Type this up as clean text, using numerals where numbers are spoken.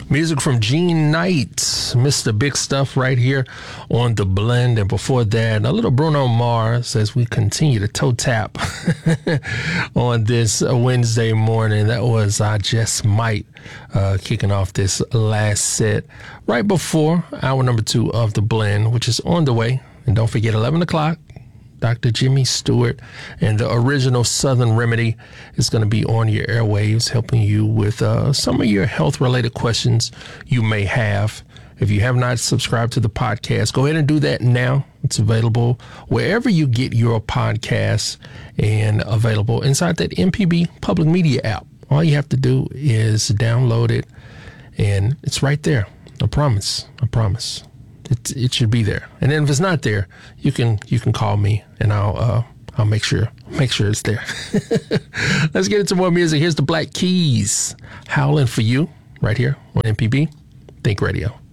Music from Gene Knight, Mr. Big Stuff right here on The Blend. And before that, a little Bruno Mars as we continue to toe tap on this Wednesday morning. That was I Just Might kicking off this last set right before hour number 2 of The Blend, which is on the way. And don't forget, 11 o'clock. Dr. Jimmy Stewart and the original Southern Remedy is going to be on your airwaves, helping you with some of your health-related questions you may have. If you have not subscribed to the podcast, go ahead and do that now. It's available wherever you get your podcasts and available inside that MPB Public Media app. All you have to do is download it, and it's right there. I promise. It should be there. And then if it's not there, you can call me and I'll make sure it's there. Let's get into more music. Here's the Black Keys, Howling for You, right here on MPB Think Radio.